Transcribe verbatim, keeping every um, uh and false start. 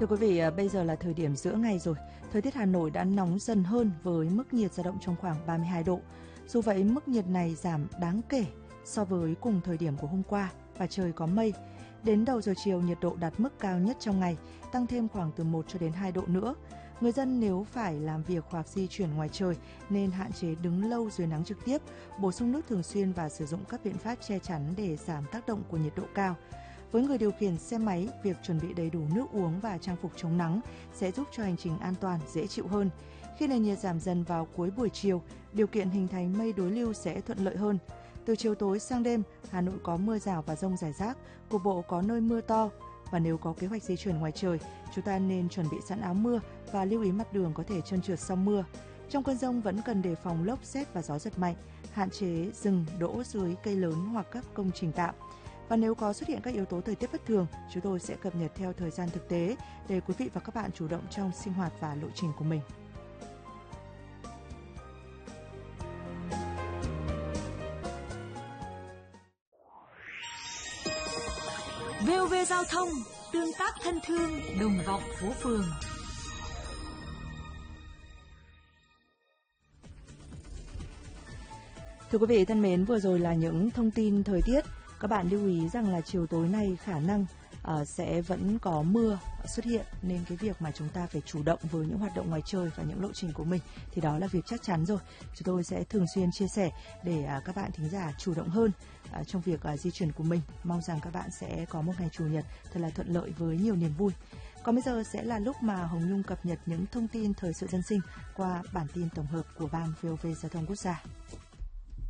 Thưa quý vị, bây giờ là thời điểm giữa ngày rồi. Thời tiết Hà Nội đã nóng dần hơn với mức nhiệt dao động trong khoảng ba mươi hai độ. Dù vậy, mức nhiệt này giảm đáng kể so với cùng thời điểm của hôm qua và trời có mây. Đến đầu giờ chiều, nhiệt độ đạt mức cao nhất trong ngày, tăng thêm khoảng từ một cho đến hai độ nữa. Người dân nếu phải làm việc hoặc di chuyển ngoài trời nên hạn chế đứng lâu dưới nắng trực tiếp, bổ sung nước thường xuyên và sử dụng các biện pháp che chắn để giảm tác động của nhiệt độ cao. Với người điều khiển xe máy, việc chuẩn bị đầy đủ nước uống và trang phục chống nắng sẽ giúp cho hành trình an toàn, dễ chịu hơn. Khi nền nhiệt giảm dần vào cuối buổi chiều, điều kiện hình thành mây đối lưu sẽ thuận lợi hơn. Từ chiều tối sang đêm, Hà Nội có mưa rào và dông rải rác, cục bộ có nơi mưa to. Và nếu có kế hoạch di chuyển ngoài trời, chúng ta nên chuẩn bị sẵn áo mưa và lưu ý mặt đường có thể trơn trượt sau mưa. Trong cơn dông vẫn cần đề phòng lốc sét và gió giật mạnh, hạn chế dừng đỗ dưới cây lớn hoặc các công trình tạm. Và nếu có xuất hiện các yếu tố thời tiết bất thường, chúng tôi sẽ cập nhật theo thời gian thực tế để quý vị và các bạn chủ động trong sinh hoạt và lộ trình của mình. vê o vê Giao thông, tương tác thân thương, đồng vọng phố phường. Thưa quý vị thân mến, vừa rồi là những thông tin thời tiết. Các bạn lưu ý rằng là chiều tối nay khả năng uh, sẽ vẫn có mưa xuất hiện, nên cái việc mà chúng ta phải chủ động với những hoạt động ngoài trời và những lộ trình của mình thì đó là việc chắc chắn rồi. Chúng tôi sẽ thường xuyên chia sẻ để uh, các bạn thính giả chủ động hơn uh, trong việc uh, di chuyển của mình. Mong rằng các bạn sẽ có một ngày Chủ nhật thật là thuận lợi với nhiều niềm vui. Còn bây giờ sẽ là lúc mà Hồng Nhung cập nhật những thông tin thời sự dân sinh qua bản tin tổng hợp của Ban vê o vê Giao thông Quốc gia.